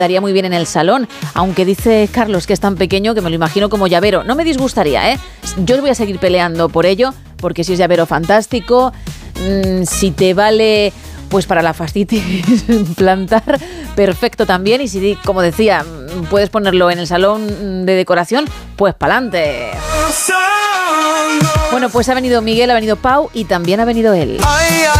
Daría muy bien en el salón, aunque dice Carlos que es tan pequeño que me lo imagino como llavero. No me disgustaría, ¿eh? Yo voy a seguir peleando por ello, porque si es llavero, fantástico. Si te vale, pues para la fascitis plantar, perfecto también. Y si, como decía, puedes ponerlo en el salón de decoración, pues pa'lante. Bueno, pues ha venido Miguel, ha venido Pau y también ha venido él.